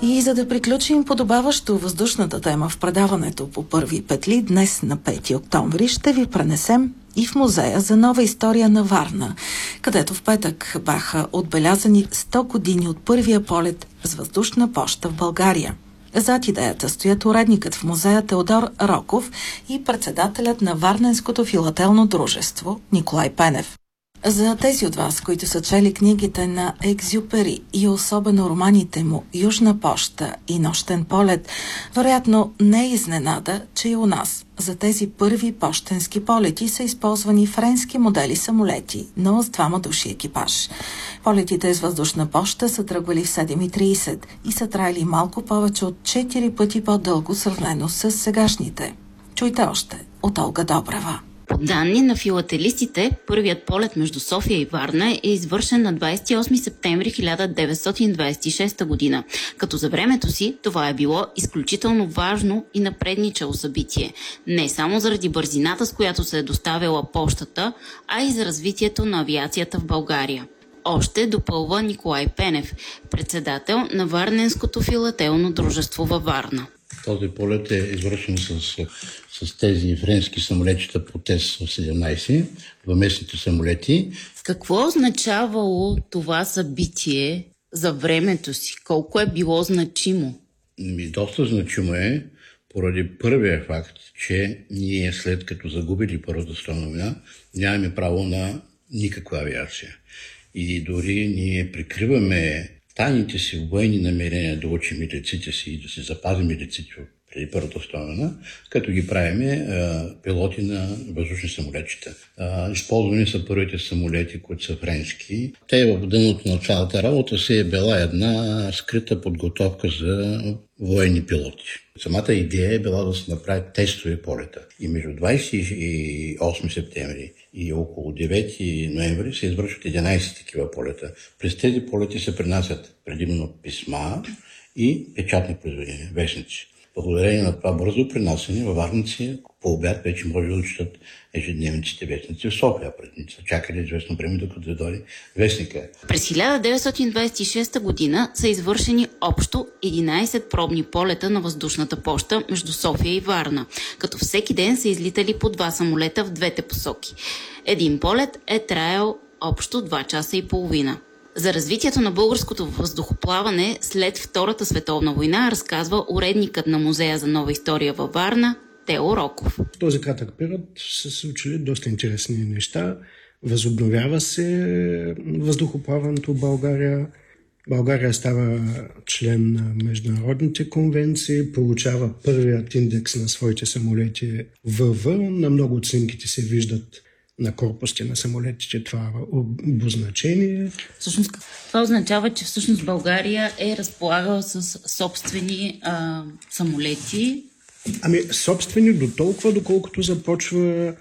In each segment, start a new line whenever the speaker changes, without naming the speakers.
И за да приключим подобаващо въздушната тема в предаването по първи петли, днес на 5 октомври ще ви пренесем и в музея за нова история на Варна, където в петък бяха отбелязани 100 години от първия полет с въздушна поща в България. Зад идеята стоят уредникът в музея Теодор Роков и председателят на Варненското филателно дружество Николай Пенев. За тези от вас, които са чели книгите на Екзюпери и особено романите му «Южна поща» и «Нощен полет», вероятно не е изненада, че и у нас за тези първи пощенски полети са използвани френски модели самолети, но с 2 души екипаж. Полетите с въздушна поща са тръгвали в 7:30 и са траяли малко повече от 4 пъти по-дълго сравнено с сегашните. Чуйте още от Олга Добрева.
По данни на филателистите, първият полет между София и Варна е извършен на 28 септември 1926 година, като за времето си това е било изключително важно и напредничало събитие. Не само заради бързината, с която се е доставила пощата, а и за развитието на авиацията в България. Още допълва Николай Пенев, председател на Варненското филателно дружество във Варна.
Този полет е извършен с тези френски самолетчета по ТЕС-17, двуместните самолети.
Какво означавало това събитие за времето си? Колко е било значимо?
Доста значимо е, поради първия факт, че ние след като загубили Първата световна война, нямаме право на никаква авиация. И дори ние прикриваме тайните си военни намерения да учим летците си и да си запазим летците преди Първата световна война, като ги правиме пилоти на въздушни самолетчета. Използвани са първите самолети, които са френски. Те в дъното на цялата работа се е била една скрита подготовка за военни пилоти. Самата идея е била да се направят тестове полета. И между 28 септември и около 9 ноември се извършват 11 такива полета. През тези полети се принасят предимно писма и печатни произведения, вестници. Благодарение на това бързо принасяне във Варници по обяд вече може да четат ежедневниците вестници в София. Предни са чакали известно време, докато да дойде вестника.
През 1926 година са извършени общо 11 пробни полета на въздушната поща между София и Варна, като всеки ден са излитали по 2 самолета в двете посоки. Един полет е траял общо 2 часа и половина. За развитието на българското въздухоплаване след Втората световна война разказва уредникът на Музея за нова история във Варна Тео Роков.
В този кратък период са се случили доста интересни неща. Възобновява се въздухоплаването в България. България става член на международните конвенции, получава първият индекс на своите самолети ВВ. На много от снимките се виждат на корпусите на самолетите това обозначение.
Всъщност, това означава, че всъщност България е разполагала с собствени самолети.
Собствени до толкова, доколкото започва,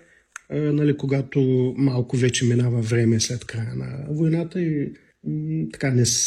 когато малко вече минава време след края на войната и така